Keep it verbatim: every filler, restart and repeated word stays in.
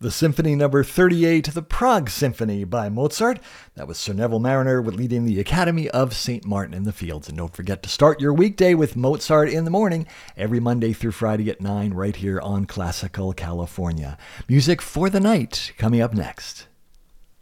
The Symphony Number thirty-eight, the Prague Symphony by Mozart. That was Sir Neville Mariner leading the Academy of Saint Martin in the Fields. And don't forget to start your weekday with Mozart in the morning, every Monday through Friday at nine, right here on Classical California. Music for the night coming up next.